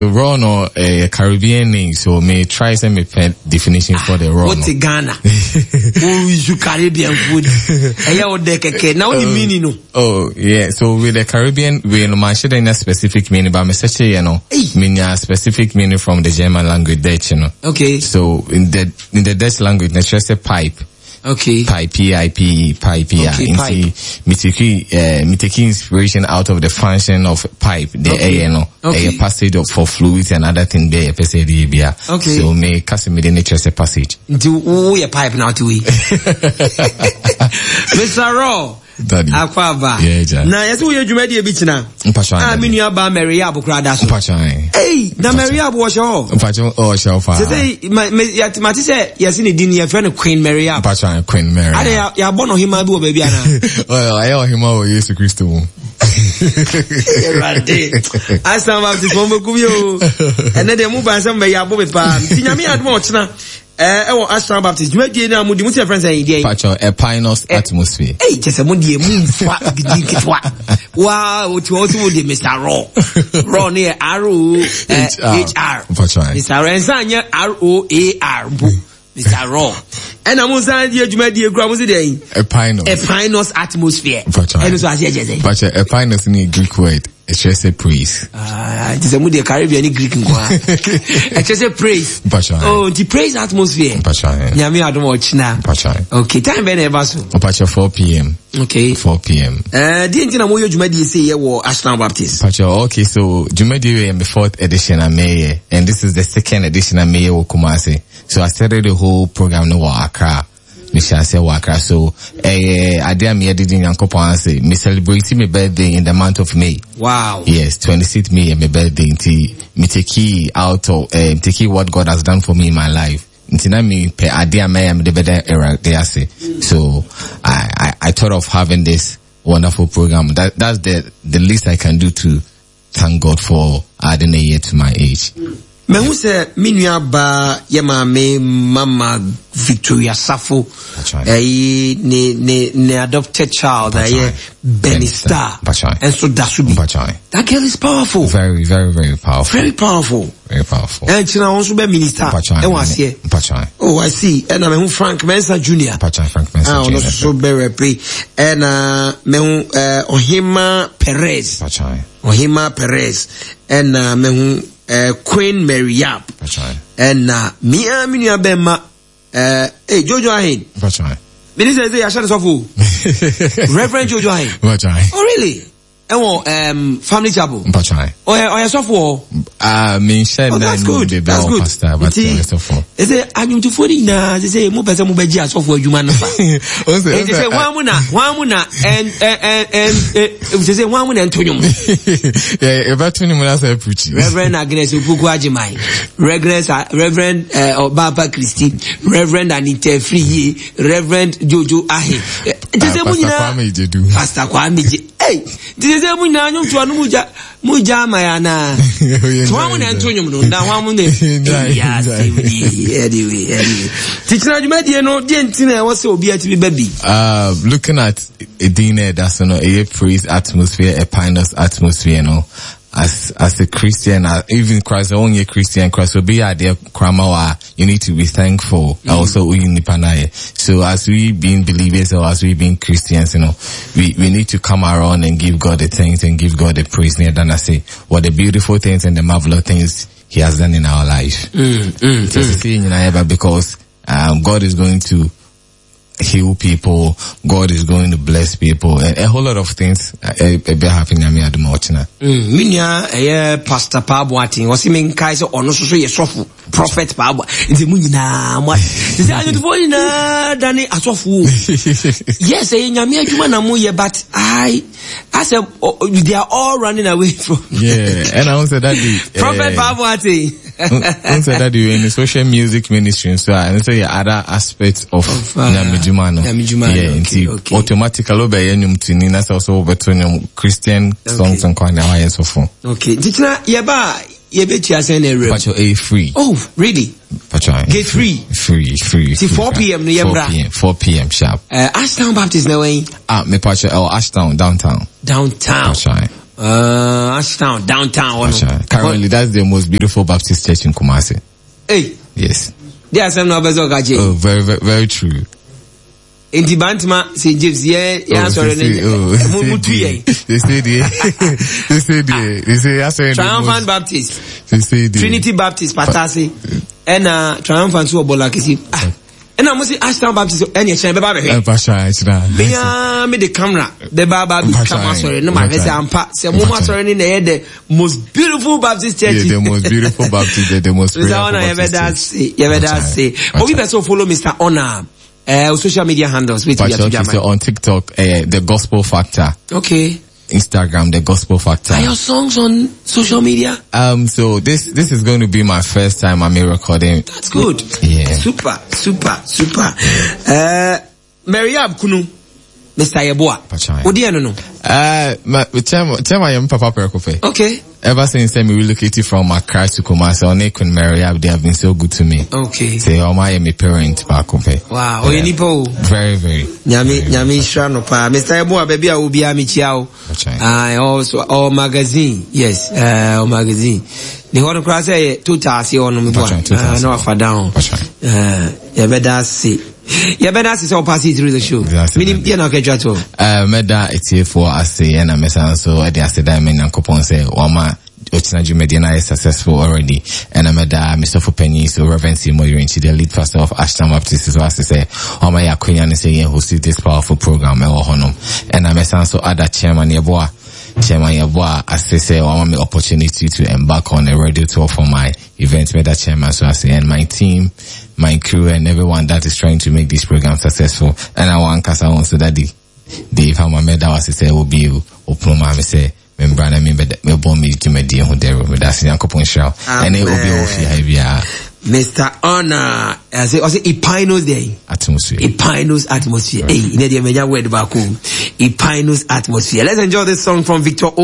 Raw no a Caribbean name, so may try some definition for the raw. What's Ghana? Oh, you Caribbean food. Now the meaning no. Oh yeah, so with the Caribbean, we no man should a specific meaning, but me say you know, mean a specific meaning from the German language Dutch, you know. Okay. So in the Dutch language, let's just say pipe. Okay. Pipe, P-I-P, pipe, yeah. Okay, pipe. Me take inspiration out of the function of pipe, the air, you know, a passage for fluids and other things there, okay. So me cast me the nature a passage. Do a pipe now to we. Mr. Raw. Daddy. Akwaba. Yeah, na yesi wo yedwuma de bi kina. Mpachwa. Menu aba Maryab krada so. Mpachwa. Hey, na Maryab wo show. Mpachwa oh show fa. Say mati say yesi ne din ye friend Queen Maryab. Mpachwa Queen Maryab. Ade ya bono hima bi wo ba bia na. Well, ayo hima wo Yesu Kristo mu. Rade. Asam baptist mo ku bi o. Ene de mu ban sam be ya bo be pa. Ti nyame admo ochina. Ewo Ashram Baptist. You dey na mudi muti friends say dey. Pacho a Pinus atmosphere. Hey, just a mudi mu fa gidi kitwa. Wow, what you dey Mr. Raw. Raw near R-O-H-R. Pacho. Mr. Rensanya R-O-A-R. Mr. Raw. And I'm also the Jumadi Gramus day. A Pinus. A Pinus atmosphere. Pacho. And so I say. Pacho a Pinus in a Greek word. It's just a praise. It's a moody Caribbean Greek. It's just a praise. Pacho. Oh, the praise atmosphere. Pacho. Nyami I don't watch now. Pacho. Okay, time very basso. Pacho 4 p.m. Okay. 4 p.m. Didn't you know what Jumadi say here was Ashram Baptist? Pacho, okay, so Jumadi in the 4th edition of May, and this is the 2nd edition of May Kumasi. So I started the whole program no Accra. Misha say Wakra. So I did me editing Yankopon say me celebrating my birthday in the month of May. Wow. Yes, 26th May my birthday. Me take out of take what God has done for me in my life. Ntina me pe adia me am the better era there say. So I thought of having this wonderful program. That's the least I can do to thank God for adding a year to my age. Me who say minua ba yema me mama Victoria Safo ne adopted child Benny Star and so that should be that girl is powerful, very very very powerful, very powerful, very powerful. And she now also be minister and was here. Oh, I see. And I'm Frank Mensah Jr. Frank Mensah Jr. Also very pay and me Ohima Perez and me Queen Maryab. And Mia Bema hey Jojo Ahin. Minister say Ashan Sofu. Reverend Jojo Ahin. Oh really? Family chapel. Oh yeah, Sofu. Me said that's good. That's good. Pastor, but Sofu. They say anyum to 40 na. They say mo pese mo beji Sofu adwuma no fa. They say one muna and they say one muna ntonyum. Yeah, about 20 minutes I preach. Reverend Agnes Upuku Ajimai. Reverend Baba Christy. Reverend Anita Free. Reverend Jojo Ahe. Pastor Kwame Jedu. Pastor Kwame Jedu. Hey, this is a munyum to anuja muja mayana. Twamun Antonium no da wamun de. Yes, anyway. Teacher Jumadi no dientina was so be at baby. Looking at a dinner that's a praise atmosphere, a Pinus atmosphere, as a Christian, even Christ, only a Christian, Christ will be at their kramawa. You need to be thankful. Also, so as we being believers or as we being Christians, we need to come around and give God the thanks and give God the praise. Than I say, what the beautiful things and the marvelous things He has done in our life. Because God is going to heal people, God is going to bless people, and a whole lot of things be happening at me at the Mochina. Minya Pastor Pabwati was him Kaiser or no so sofu Prophet Pabwa. The Munina what is I don't know Danny Asofu. Yes, Yamia Jumanamuya, but I said they are all running away from and I also that Prophet Pabwati. Also that you in the social music ministry, so I say other aspects of Namijumano. Okay. Automatically obeying to Nina also between Christian songs and kind of so forth. Okay. Pacho A free. Oh, really? Pacho get free. Free. See 4 p.m. 4 p.m. sharp. Ashtown Baptist no way. Me Pacho Ashtown downtown. Pacho. Ashtown, downtown. Currently, that's the most beautiful Baptist church in Kumasi. Hey. Yes. There are some numbers of Gaji. Oh, very, very, very true. In the Bantama, St. James, sorry, they say, Triumphant Baptist, Trinity Baptist, Patasi, and Triumphant Suabolakisi. And I must say, Ashtown Baptist, and your chamber, me the camera, the Baba, sorry, no matter, I'm part, in the most beautiful Baptist church. The most beautiful Baptist, the most beautiful Baptist. But we better follow Mr. Honor. Social media handles. On TikTok, The Gospel Factor. Okay. Instagram, The Gospel Factor. Are your songs on social media? So this is going to be my first time I'm recording. That's good. Yeah. Super. Mariab Kunu, Mr. Yeboah. What do you know? Papa Perkofe. Okay. Ever since I relocated from Accra to Kumasi, on Ekun Mariab, they have been so good to me. Okay. Say, my parent, Perkofe. Wow. Yeah. Nipo. Very, very. Nyami Shrano pa. Mr. Yeboah, baby, I will be a Michiao. Also, magazine. Yes, magazine. The whole class say, 2 tassi on me. No, far down. You better see. You better see so pass it through the show. Meaning, you know, get you at all. Meda, it's here for us, and I'm so at the Acid Diamond and Coupon say, Wama, Ochinaji Medina is successful already. And I'm Mr. Fupeni, so Reverend Seymour, the lead pastor of Ashtown Baptist, so as to say, Oma Yakuyan is saying, who see this powerful program, and I'm so other chairman, Yeboah, as they say, I want me opportunity to embark on a radio tour for my event, Meda chairman, so I say, and my team, my crew, and everyone that is trying to make this program successful. And I want Kasa on so that the Hama Meda was to say, will be open, I say, membrana, me born me to me, dear, who there, that's in a couple show, and it will be off here. Mr. Honor, I say, Epinos Day. Atmosphere. Epinos atmosphere. Hey, in the word back home. Epinos atmosphere. Let's enjoy this song from Victor O.